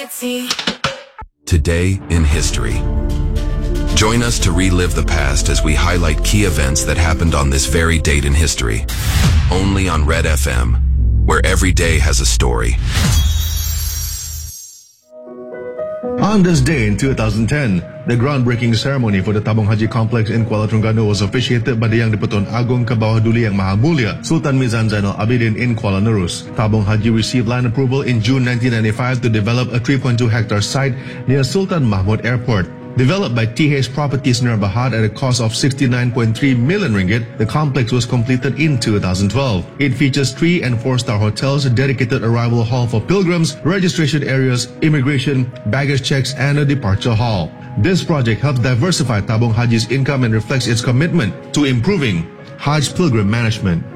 society. Today in history. Join us to relive the past as we highlight key events that happened on this very date in history. Only on Red FM, where every day has a story. On this day in 2010, the groundbreaking ceremony for the Tabung Haji complex in Kuala Terengganu was officiated by the Yang di-Pertuan Agong Ke-Bawah-Duli Yang Maha Mulia Sultan Mizan Zainal Abidin in Kuala Nerus. Tabung Haji received land approval in June 1995 to develop a 3.2-hectare site near Sultan Mahmud Airport. Developed by TH Properties Nur Bahad at a cost of 69.3 million ringgit, the complex was completed in 2012. It features 3- and 4-star hotels, a dedicated arrival hall for pilgrims, registration areas, immigration, baggage checks, and a departure hall. This project helps diversify Tabung Haji's income and reflects its commitment to improving Hajj pilgrim management.